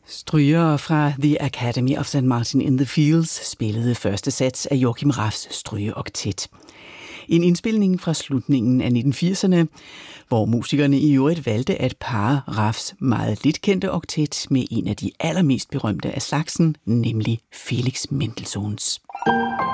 Strygere fra The Academy of St. Martin in the Fields spillede første sats af Joachim Raffs strygeoktet. En indspilning fra slutningen af 1980'erne, hvor musikerne i øvrigt valgte at parre Raffs meget lidt kendte oktet med en af de allermest berømte af slagsen, nemlig Felix Mendelssohns.